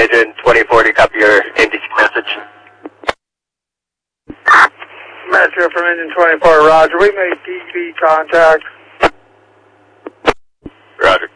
Agent 2040, copy your NDC message. Metro from Engine 24, roger. We made DB contact. Roger.